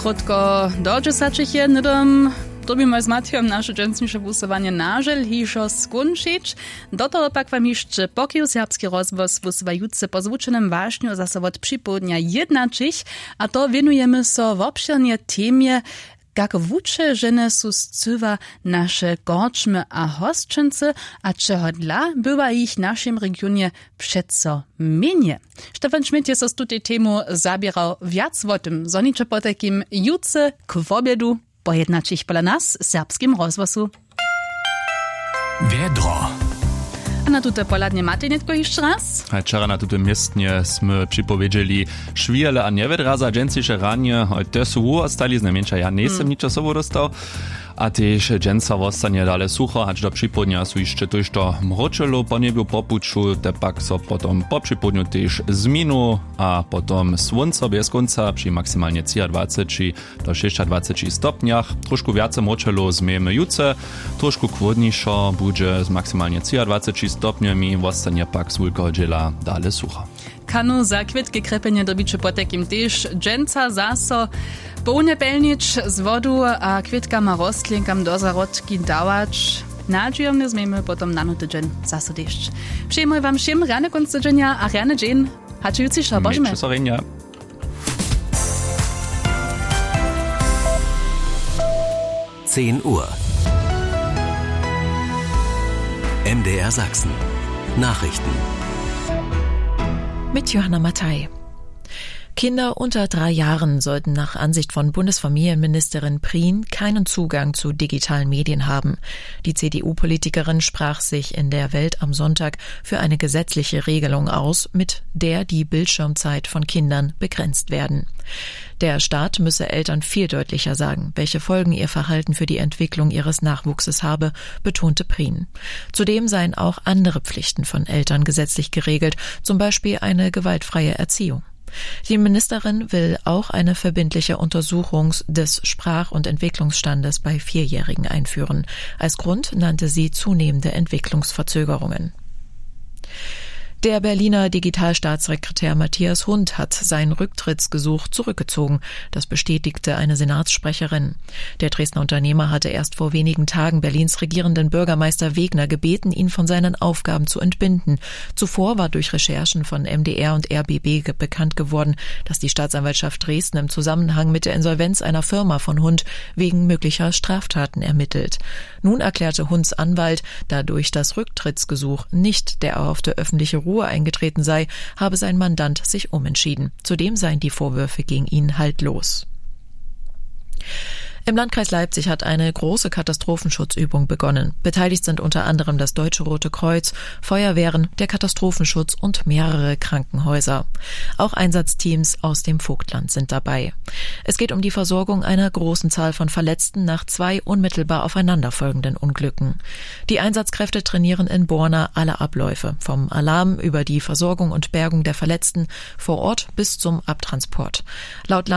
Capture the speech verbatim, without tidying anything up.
Krótko do dziesięciu jednym. To by my z Matijom nasze dżęsniejsze głosowanie nażel hiżo skończyć. Do toho pak wam jeszcze pokiel serbski rozwoz wysywający po zvučenym waśniu zase od przypołudnia jednaczyć, a to wienujemy so w obszernie temie, jak wucze żeny su scywa nasze korczmy a hostczyncy, a czego dla bywa ich w naszym regionie przeco mienie. Stefan Schmidt jest z tej temu zabierał wiac o tym, zonicze po takim juce k obiedu pojednaczyć pola nas serbskim rozwozu. Wiedro. A na tute poladnie Matej netko jeszcze raz? A wczoraj na tutem miestnie sme przypowiedzieli szwijele a niewiedra za dżęcisze ranie, te su ostali znamięcza, ja nie jestem mm. niczasowo dostał, a też dżęca ostanie dalej sucho, aż do przypodnia su jeszcze tuż to mroczelo po niebiu popuczu, te pak so potom po przypodniu też zminu, a potom słońce bez końca przy maksymalnie dwadzieścia trzy do dwadzieścia stopniach, troszkę więcej mroczelo zmiemy juce, troszkę chłodniejszo będzie z maksymalnie dwadzieścia trzy stopniami, ostanie pak z wielkiego dziela dalej sucho. Kanu za kwitkie krepenie dobiczy po takim też dżęca zaso pounepelnić z wodu a kwitkama rostlinkam do zarodki dałać. Nadziejomne zmiemy potom na tydzień zaso deszcz. Przyjmuję wam všim rane konc tydzienia a rane dzień. Haczyjucisza, bożmy. Tschüss, zehn Uhr. M D R Sachsen. Nachrichten. Mit Johanna Mattei. Kinder unter drei Jahren sollten nach Ansicht von Bundesfamilienministerin Prien keinen Zugang zu digitalen Medien haben. Die C D U-Politikerin sprach sich in der Welt am Sonntag für eine gesetzliche Regelung aus, mit der die Bildschirmzeit von Kindern begrenzt werden. Der Staat müsse Eltern viel deutlicher sagen, welche Folgen ihr Verhalten für die Entwicklung ihres Nachwuchses habe, betonte Prien. Zudem seien auch andere Pflichten von Eltern gesetzlich geregelt, zum Beispiel eine gewaltfreie Erziehung. Die Ministerin will auch eine verbindliche Untersuchung des Sprach- und Entwicklungsstandes bei Vierjährigen einführen. Als Grund nannte sie zunehmende Entwicklungsverzögerungen. Der Berliner Digitalstaatssekretär Matthias Hund hat sein Rücktrittsgesuch zurückgezogen. Das bestätigte eine Senatssprecherin. Der Dresdner Unternehmer hatte erst vor wenigen Tagen Berlins regierenden Bürgermeister Wegner gebeten, ihn von seinen Aufgaben zu entbinden. Zuvor war durch Recherchen von M D R und R B B bekannt geworden, dass die Staatsanwaltschaft Dresden im Zusammenhang mit der Insolvenz einer Firma von Hund wegen möglicher Straftaten ermittelt. Nun erklärte Hunds Anwalt, da durch das Rücktrittsgesuch nicht der erhoffte öffentliche Ruhe eingetreten sei, habe sein Mandant sich umentschieden. Zudem seien die Vorwürfe gegen ihn haltlos. Im Landkreis Leipzig hat eine große Katastrophenschutzübung begonnen. Beteiligt sind unter anderem das Deutsche Rote Kreuz, Feuerwehren, der Katastrophenschutz und mehrere Krankenhäuser. Auch Einsatzteams aus dem Vogtland sind dabei. Es geht um die Versorgung einer großen Zahl von Verletzten nach zwei unmittelbar aufeinanderfolgenden Unglücken. Die Einsatzkräfte trainieren in Borna alle Abläufe, vom Alarm über die Versorgung und Bergung der Verletzten vor Ort bis zum Abtransport. Laut